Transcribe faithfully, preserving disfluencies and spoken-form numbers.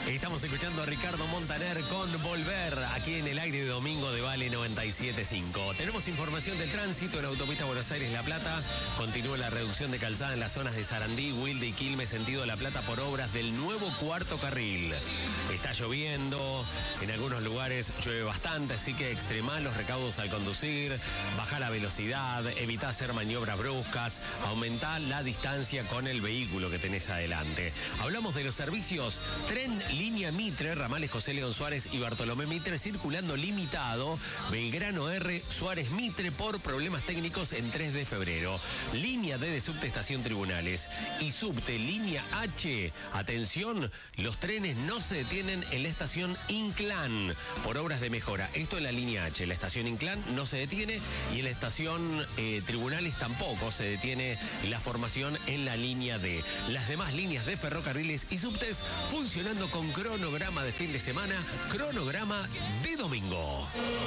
Estamos escuchando a Ricardo Montaner con Volver, aquí en el aire de domingo de Vale noventa y siete punto cinco. Tenemos información del tránsito en la autopista Buenos Aires-La Plata. Continúa la reducción de calzada en las zonas de Sarandí, Wilde y Quilmes, sentido La Plata, por obras del nuevo cuarto carril. Está lloviendo, en algunos lugares llueve bastante, así que extremá los recaudos al conducir, baja la velocidad, evita hacer maniobras bruscas, aumenta la distancia con el vehículo que tenés adelante. Hablamos de los servicios Tren Línea Mitre, ramales José León Suárez y Bartolomé Mitre, circulando limitado, Belgrano R, Suárez Mitre, por problemas técnicos en tres de febrero. Línea D de subte Estación Tribunales y subte Línea H. Atención, los trenes no se detienen en la estación Inclán por obras de mejora. Esto en la línea H. La estación Inclán no se detiene y en la estación eh, Tribunales tampoco se detiene la formación en la línea D. Las demás líneas de ferrocarriles y subtes funcionando con cronograma de fin de semana, cronograma de domingo.